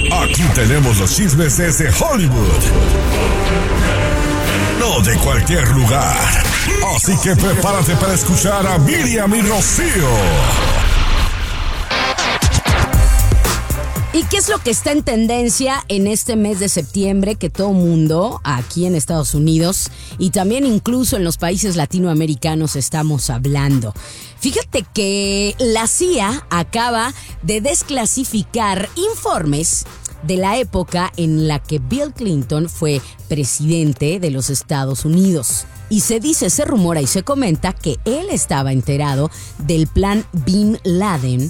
Aquí tenemos los chismes desde Hollywood. No de cualquier lugar. Así que prepárate para escuchar a Miriam y Rocío. ¿Y qué es lo que está en tendencia en este mes de septiembre que todo mundo aquí en Estados Unidos y también incluso en los países latinoamericanos estamos hablando? Fíjate que la CIA acaba de desclasificar informes de la época en la que Bill Clinton fue presidente de los Estados Unidos. Y se dice, se rumora y se comenta que él estaba enterado del plan Bin Laden,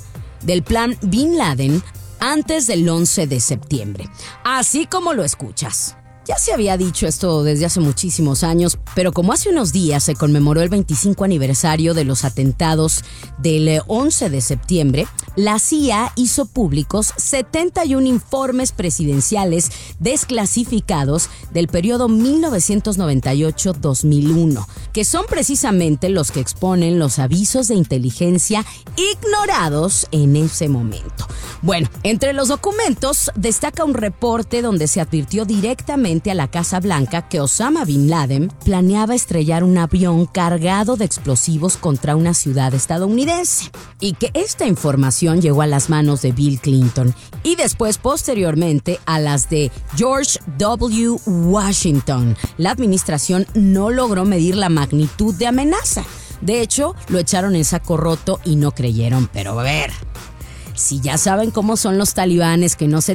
antes del 11 de septiembre. Así como lo escuchas. Ya se había dicho esto desde hace muchísimos años, pero como hace unos días se conmemoró el 25 aniversario de los atentados del 11 de septiembre, la CIA hizo públicos 71 informes presidenciales desclasificados del periodo 1998-2001, que son precisamente los que exponen los avisos de inteligencia ignorados en ese momento. Bueno, entre los documentos destaca un reporte donde se advirtió directamente a la Casa Blanca que Osama Bin Laden planeaba estrellar un avión cargado de explosivos contra una ciudad estadounidense y que esta información llegó a las manos de Bill Clinton y después posteriormente a las de George W. Washington. La administración no logró medir la magnitud de amenaza. De hecho, lo echaron en saco roto y no creyeron, pero a ver, si ya saben cómo son los talibanes, que no se